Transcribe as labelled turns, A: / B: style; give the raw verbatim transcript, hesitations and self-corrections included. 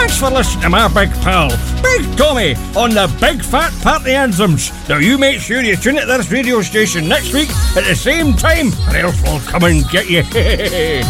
A: Thanks for listening to my big pal, Big Tommy, on the Big Fat Party Anthems. Now you make sure you tune into this radio station next week at the same time, or else we'll come and get you.